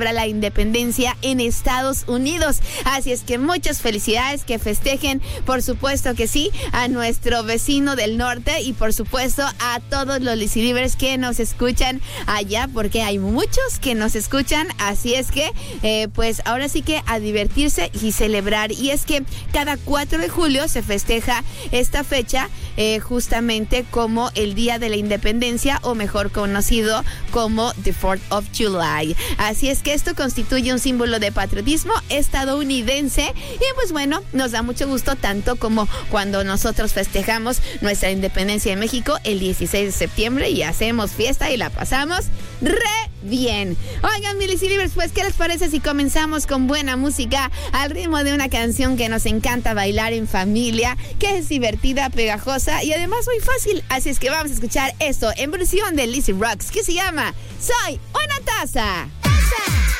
para la independencia en Estados Unidos. Así es que muchas felicidades, que festejen, por supuesto que sí, a nuestro vecino del norte y por supuesto a todos los Lizzy Livers que nos escuchan allá, porque hay muchos que nos escuchan. Así es que pues ahora sí que a divertirse y celebrar. Y es que cada 4 de julio se festeja esta fecha justamente como el Día de la Independencia, o mejor conocido como the 4th of July. Así es que esto constituye un símbolo de patriotismo estadounidense y pues bueno, nos da mucho gusto, tanto como cuando nosotros festejamos nuestra independencia de México el 16 de septiembre y hacemos fiesta y la pasamos re bien. Oigan, mis Lizzy Livers, pues ¿qué les parece si comenzamos con buena música al ritmo de una canción que nos encanta bailar en familia, que es divertida, pegajosa y además muy fácil? Así es que vamos a escuchar esto en versión de Lizzy Rocks, que se llama Soy una taza.